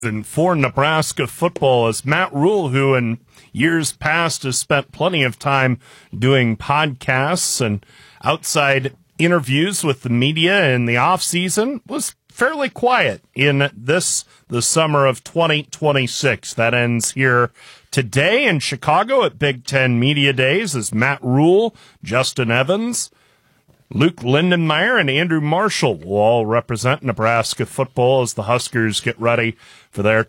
And for Nebraska football is Matt Rhule, who in years past has spent plenty of time doing podcasts and outside interviews with the media in the off season, was fairly quiet in the summer of 2026. That ends here today in Chicago at Big Ten Media Days as Matt Rhule, Justin Evans, Luke Lindenmeyer, and Andrew Marshall will all represent Nebraska football as the Huskers get ready for their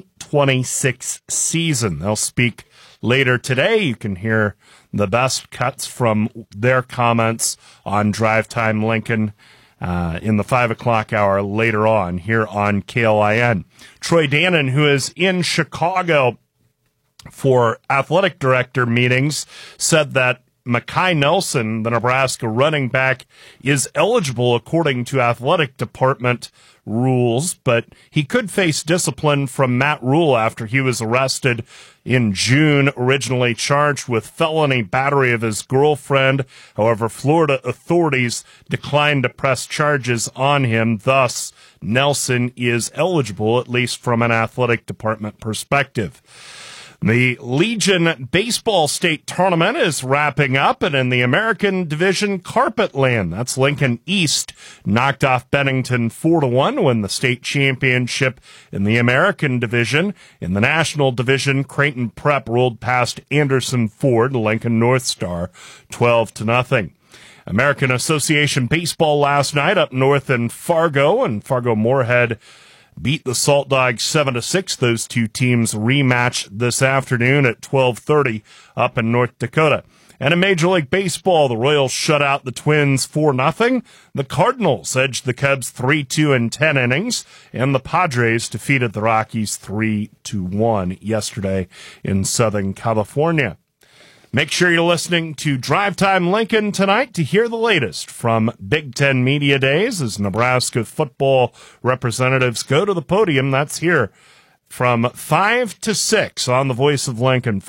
2026 season. They'll speak later today. You can hear the best cuts from their comments on Drive Time Lincoln in the 5 o'clock hour later on here on KLIN. Troy Danon, who is in Chicago for athletic director meetings, said that Makai Nelson, the Nebraska running back, is eligible according to athletic department rules, but he could face discipline from Matt Rhule after he was arrested in June, originally charged with felony battery of his girlfriend. However, Florida authorities declined to press charges on him. Thus, Nelson is eligible, at least from an athletic department perspective. The Legion Baseball State Tournament is wrapping up, and in the American Division, Carpetland, that's Lincoln East, knocked off Bennington 4-1 to win the state championship in the American Division. In the National Division, Creighton Prep rolled past Anderson Ford, Lincoln North Star, 12-0. American Association Baseball last night up north in Fargo, and Fargo Moorhead beat the Salt Dogs 7-6. Those two teams rematch this afternoon at 12:30 up in North Dakota. And in Major League Baseball, the Royals shut out the Twins 4-0. The Cardinals edged the Cubs 3-2 in 10 innings. And the Padres defeated the Rockies 3-1 yesterday in Southern California. Make sure you're listening to Drive Time Lincoln tonight to hear the latest from Big Ten Media Days as Nebraska football representatives go to the podium. That's here from 5 to 6 on the Voice of Lincoln,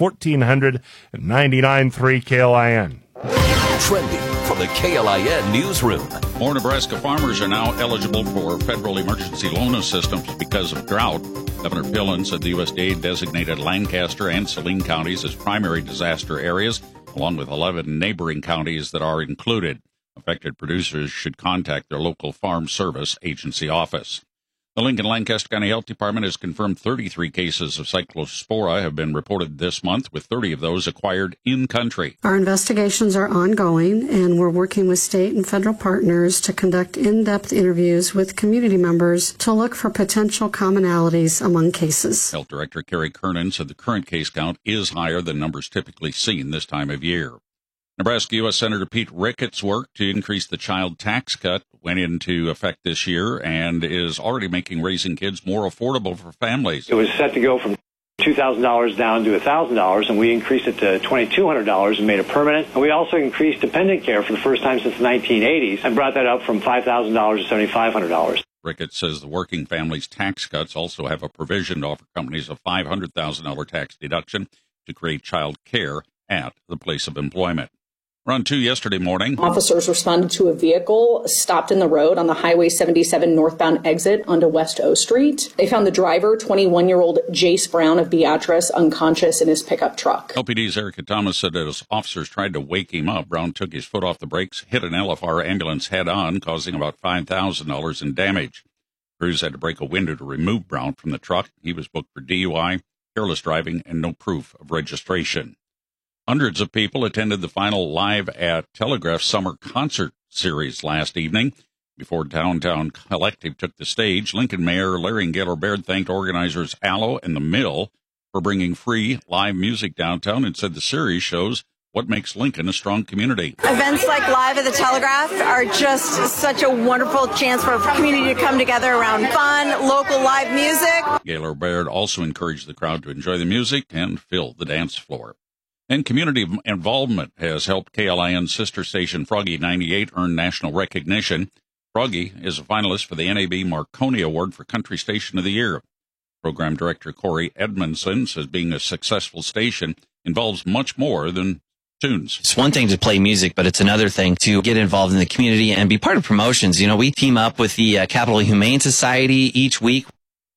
1499.3 KLIN. Trending from the KLIN newsroom. More Nebraska farmers are now eligible for federal emergency loan assistance because of drought. Governor Pillen said the USDA designated Lancaster and Saline counties as primary disaster areas, along with 11 neighboring counties that are included. Affected producers should contact their local farm service agency office. The Lincoln-Lancaster County Health Department has confirmed 33 cases of cyclospora have been reported this month, with 30 of those acquired in-country. Our investigations are ongoing, and we're working with state and federal partners to conduct in-depth interviews with community members to look for potential commonalities among cases. Health Director Carrie Kernan said the current case count is higher than numbers typically seen this time of year. Nebraska U.S. Senator Pete Ricketts' work to increase the child tax cut went into effect this year and is already making raising kids more affordable for families. It was set to go from $2,000 down to $1,000, and we increased it to $2,200 and made it permanent. And we also increased dependent care for the first time since the 1980s and brought that up from $5,000 to $7,500. Ricketts says the working families tax cuts also have a provision to offer companies a $500,000 tax deduction to create child care at the place of employment. Run 2 yesterday morning. Officers responded to a vehicle stopped in the road on the Highway 77 northbound exit onto West O Street. They found the driver, 21-year-old Jace Brown of Beatrice, unconscious in his pickup truck. LPD's Erica Thomas said that as officers tried to wake him up, Brown took his foot off the brakes, hit an LFR ambulance head-on, causing about $5,000 in damage. Crews had to break a window to remove Brown from the truck. He was booked for DUI, careless driving, and no proof of registration. Hundreds of people attended the final Live at Telegraph summer concert series last evening. Before Downtown Collective took the stage, Lincoln Mayor Larry Gaylor Baird thanked organizers Aloe and The Mill for bringing free live music downtown and said the series shows what makes Lincoln a strong community. Events like Live at the Telegraph are just such a wonderful chance for a community to come together around fun, local live music. Gaylor Baird also encouraged the crowd to enjoy the music and fill the dance floor. And community involvement has helped KLIN's sister station Froggy 98 earn national recognition. Froggy is a finalist for the NAB Marconi Award for Country Station of the Year. Program Director Corey Edmondson says being a successful station involves much more than tunes. It's one thing to play music, but it's another thing to get involved in the community and be part of promotions. You know, we team up with the Capital Humane Society each week.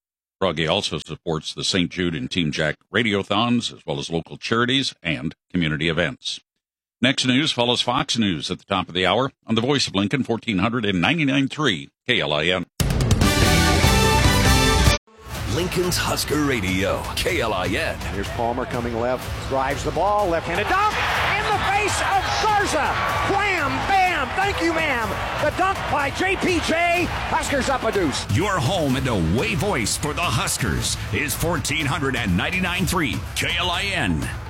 Froggy also supports the St. Jude and Team Jack radiothons, as well as local charities and community events. Next news follows Fox News at the top of the hour on the Voice of Lincoln, 1499.3 KLIN. Lincoln's Husker Radio, KLIN. Here's Palmer coming left, drives the ball, left-handed dunk, in the face of Garza. Wham, bam, thank you, ma'am. The dunk by JPJ. Huskers up a deuce. Your home and away voice for the Huskers is 1499.3 KLIN.